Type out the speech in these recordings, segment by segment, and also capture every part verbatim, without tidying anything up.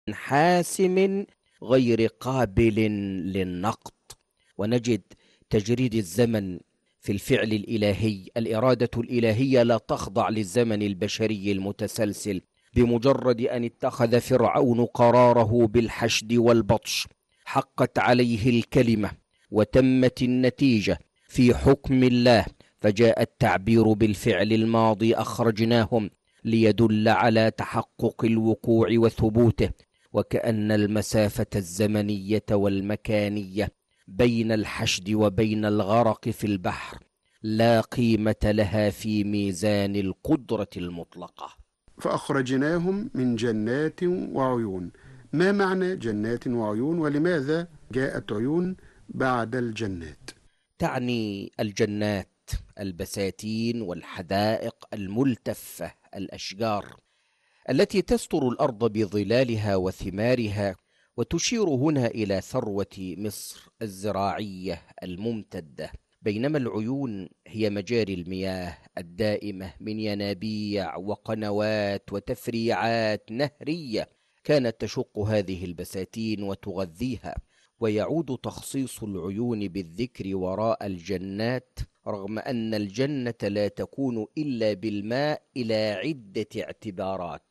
حاسم غير قابل للنقد. ونجد تجريد الزمن في الفعل الإلهي. الإرادة الإلهية لا تخضع للزمن البشري المتسلسل. بمجرد أن اتخذ فرعون قراره بالحشد والبطش حقت عليه الكلمة وتمت النتيجة في حكم الله، فجاء التعبير بالفعل الماضي أخرجناهم ليدل على تحقق الوقوع وثبوته، وكأن المسافة الزمنية والمكانية بين الحشد وبين الغرق في البحر لا قيمة لها في ميزان القدرة المطلقة. فأخرجناهم من جنات وعيون. ما معنى جنات وعيون، ولماذا جاءت عيون بعد الجنات؟ تعني الجنات البساتين والحدائق الملتفة، الأشجار التي تستر الأرض بظلالها وثمارها، وتشير هنا إلى ثروة مصر الزراعية الممتدة. بينما العيون هي مجاري المياه الدائمة من ينابيع وقنوات وتفريعات نهرية كانت تشق هذه البساتين وتغذيها. ويعود تخصيص العيون بالذكر وراء الجنات، رغم أن الجنة لا تكون إلا بالماء، إلى عدة اعتبارات.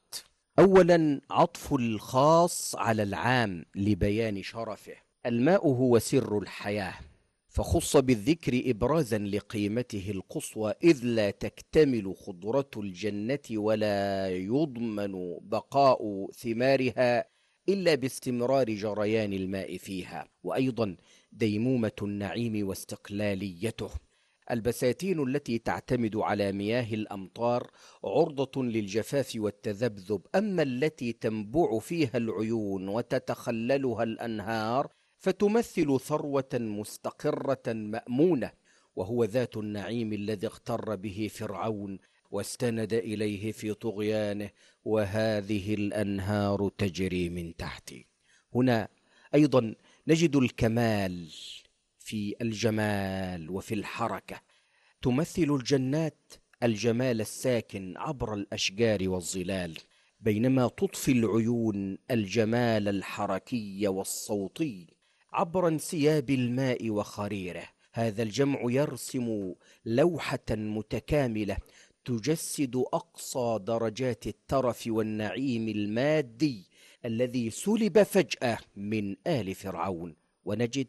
أولا، عطف الخاص على العام لبيان شرفه. الماء هو سر الحياة، فخص بالذكر إبرازا لقيمته القصوى، إذ لا تكتمل خضرة الجنة ولا يضمن بقاء ثمارها إلا باستمرار جريان الماء فيها، وأيضا ديمومة النعيم واستقلاليته. البساتين التي تعتمد على مياه الأمطار عرضة للجفاف والتذبذب، أما التي تنبع فيها العيون وتتخللها الأنهار فتمثل ثروة مستقرة مأمونة، وهو ذات النعيم الذي اغتر به فرعون واستند إليه في طغيانه، وهذه الأنهار تجري من تحتي. هنا أيضا نجد الكمال في الجمال وفي الحركة. تمثل الجنات الجمال الساكن عبر الأشجار والظلال، بينما تضفي العيون الجمال الحركي والصوتي عبر انسياب الماء وخريره. هذا الجمع يرسم لوحة متكاملة تجسد أقصى درجات الترف والنعيم المادي الذي سلب فجأة من آل فرعون. ونجد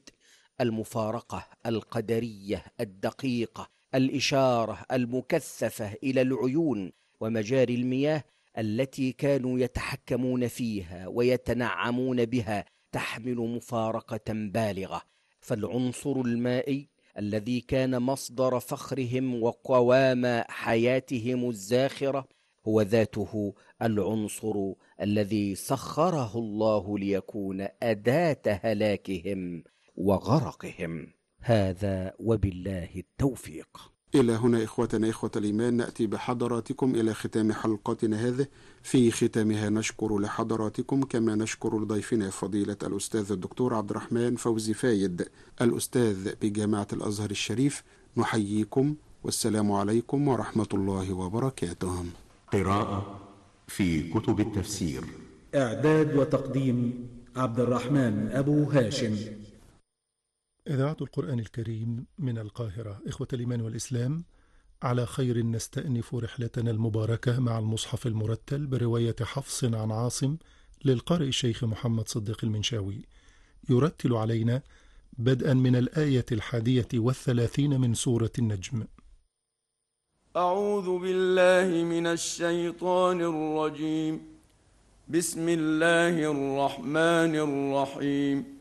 المفارقة القدرية الدقيقة، الإشارة المكثفة إلى العيون ومجاري المياه التي كانوا يتحكمون فيها ويتنعمون بها، تحمل مفارقة بالغة. فالعنصر المائي الذي كان مصدر فخرهم وقوام حياتهم الزاخرة هو ذاته العنصر الذي سخره الله ليكون أداة هلاكهم وغرقهم. هذا وبالله التوفيق. إلى هنا إخوتنا إخوة الإيمان نأتي بحضراتكم إلى ختام حلقتنا هذه. في ختامها نشكر لحضراتكم كما نشكر لضيفنا فضيلة الأستاذ الدكتور عبد الرحمن فوزي فايد الأستاذ بجامعة الأزهر الشريف. نحييكم والسلام عليكم ورحمة الله وبركاته. قراءة في كتب التفسير، إعداد وتقديم عبد الرحمن أبو هاشم. إذاعة القرآن الكريم من القاهرة. إخوة الإيمان والإسلام، على خير نستأنف رحلتنا المباركة مع المصحف المرتل برواية حفص عن عاصم للقارئ الشيخ محمد صديق المنشاوي. يرتل علينا بدءا من الآية الحادية والثلاثين من سورة النجم. أعوذ بالله من الشيطان الرجيم. بسم الله الرحمن الرحيم.